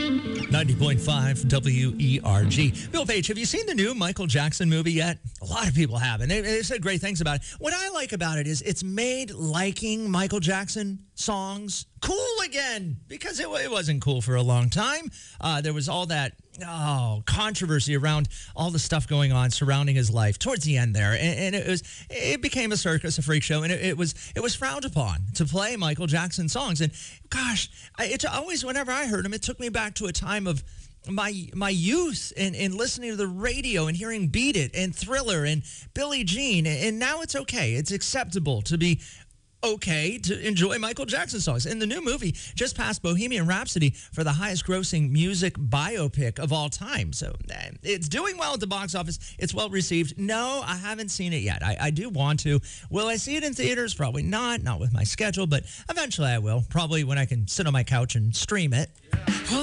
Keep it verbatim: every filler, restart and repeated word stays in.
ninety point five W E R G. Bill Page, have you seen the new Michael Jackson movie yet? A lot of people have, and they, they said great things about it. What I like about it is it's made liking Michael Jackson songs cool again, because it, it wasn't cool for a long time. Uh, there was all that oh controversy around all the stuff going on surrounding his life towards the end there, and, and it was it became a circus, a freak show, and it, it was it was frowned upon to play Michael Jackson songs. And gosh, I, it always, whenever I heard him, it took me back to a time of my my youth and, and listening to the radio and hearing Beat It and Thriller and Billie Jean, and now it's okay, it's acceptable to be okay to enjoy Michael Jackson songs. And the new movie just passed Bohemian Rhapsody for the highest grossing music biopic of all time. So uh, it's doing well at the box office. It's well received. No, I haven't seen it yet. I, I do want to. Will I see it in theaters? Probably not. Not with my schedule, but eventually I will. Probably when I can sit on my couch and stream it. Yeah.